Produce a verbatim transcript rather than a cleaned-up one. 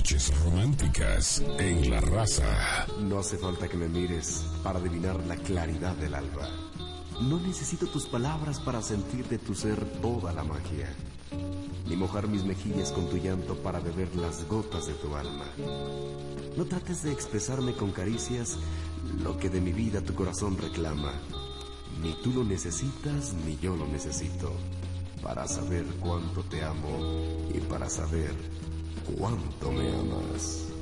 Noches románticas en La Raza. No hace falta que me mires para adivinar la claridad del alba. No necesito tus palabras para sentir de tu ser toda la magia, ni mojar mis mejillas con tu llanto para beber las gotas de tu alma. No trates de expresarme con caricias lo que de mi vida tu corazón reclama. Ni tú lo necesitas, ni yo lo necesito, para saber cuánto te amo y para saber cuánto me amas.